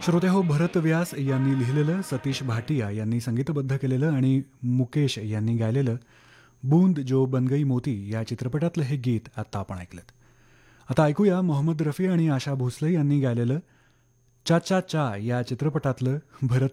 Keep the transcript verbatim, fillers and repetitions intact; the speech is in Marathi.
श्रोतेहो, भरत व्यास यांनी लिहिलेलं, सतीश भाटिया यांनी संगीतबद्ध केलेलं आणि मुकेश यांनी गायलेलं बूंद जो बन गई मोती या चित्रपटातलं हे गीत आत्ता आपण ऐकलंत. आता ऐकूया मोहम्मद रफी आणि आशा भोसले यांनी गायलेलं चा चा चा या चित्रपटातलं भरत